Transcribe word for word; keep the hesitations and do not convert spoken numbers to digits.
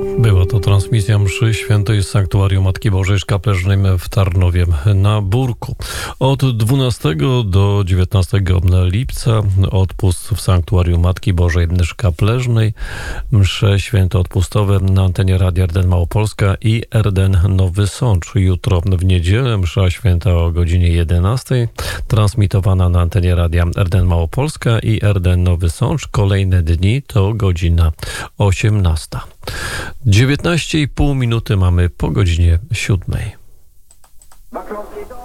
Była to transmisja mszy świętej z Sanktuarium Matki Bożej Szkapleżnej w Tarnowie na Burku. Od dwunastego do dziewiętnastego lipca odpust w Sanktuarium Matki Bożej Szkapleżnej, msze święte odpustowe na antenie Radia R D N Małopolska i R D N Nowy Sącz. Jutro w niedzielę msza święta o godzinie jedenastej, transmitowana na antenie Radia R D N Małopolska i R D N Nowy Sącz. Kolejne dni to godzina osiemnasta. dziewiętnaście i pół minuty mamy po godzinie siódmej.